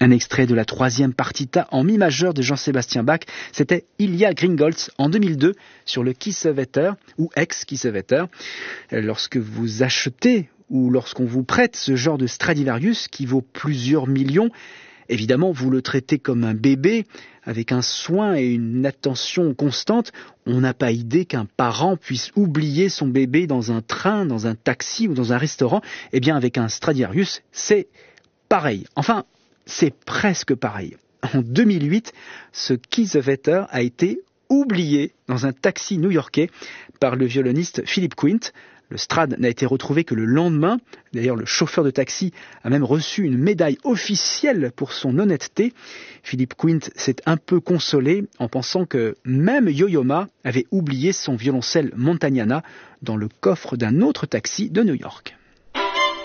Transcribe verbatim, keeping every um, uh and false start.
Un extrait de la troisième partita en mi majeur de Jean-Sébastien Bach, c'était Ilya Gringolz en deux mille deux sur le Kiesewetter ou ex-Kiesewetter. Lorsque vous achetez ou lorsqu'on vous prête ce genre de Stradivarius qui vaut plusieurs millions, évidemment vous le traitez comme un bébé avec un soin et une attention constante. On n'a pas idée qu'un parent puisse oublier son bébé dans un train, dans un taxi ou dans un restaurant. Eh bien avec un Stradivarius, c'est pareil. Enfin, c'est presque pareil. En deux mille huit, ce Kiesewetter a été oublié dans un taxi new-yorkais par le violoniste Philip Quint. Le Strad n'a été retrouvé que le lendemain. D'ailleurs, le chauffeur de taxi a même reçu une médaille officielle pour son honnêteté. Philip Quint s'est un peu consolé en pensant que même Yo-Yo Ma avait oublié son violoncelle Montagnana dans le coffre d'un autre taxi de New York.